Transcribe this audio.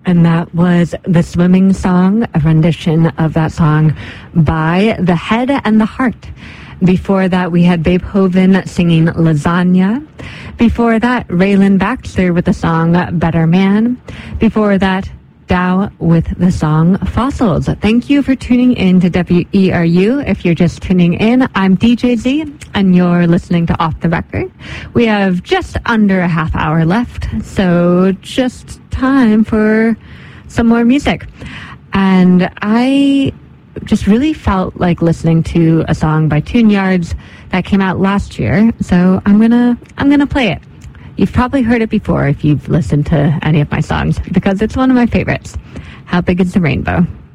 And that was The Swimming Song, a rendition of that song by The Head and the Heart. Before that, we had Beethoven singing Lasagna. Before that, Raylan Baxter with the song Better Man. Before that, Dow with the song Fossils. Thank you for tuning in to WERU. If you're just tuning in, I'm DJ Z, and you're listening to Off the Record. We have just under a half hour left, so just time for some more music. And I just really felt like listening to a song by Tune Yards that came out last year, so I'm gonna play it. You've probably heard it before if you've listened to any of my songs, because it's one of my favorites. How Big is the Rainbow?